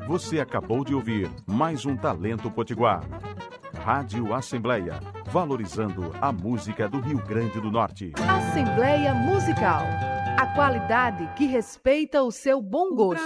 Você acabou de ouvir mais um Talento Potiguar. Rádio Assembleia, valorizando a música do Rio Grande do Norte. Assembleia Musical, a qualidade que respeita o seu bom gosto.